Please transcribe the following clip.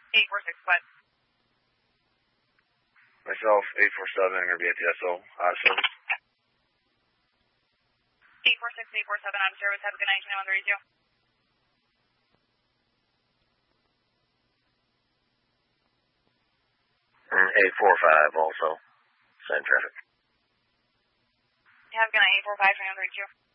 846, what? Myself, 847, going to be at the SO, out of service. 846, 847, out of service. Have a good night, 2132. And 845 also, same traffic. Have a good night, 845, 2132.